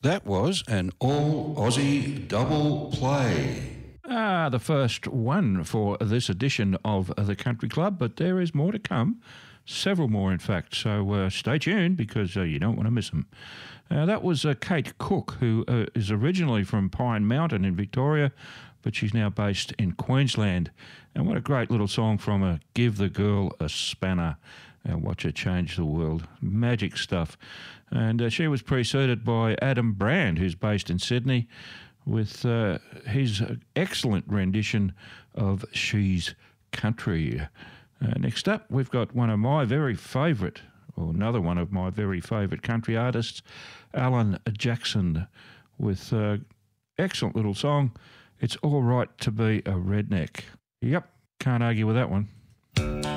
That was an all Aussie double play. The first one for this edition of the Country Club, but there is more to come. Several more, in fact, so stay tuned because you don't want to miss them. That was Kate Cook, who is originally from Pine Mountain in Victoria, but she's now based in Queensland. And what a great little song from her, Give the Girl a Spanner and Watch Her Change the World. Magic stuff. And she was preceded by Adam Brand, who's based in Sydney, with his excellent rendition of She's Country. Next up, we've got one of my very favourite, or another one of my very favourite country artists, Alan Jackson, with excellent little song, It's All Right to Be a Redneck. Yep, can't argue with that one.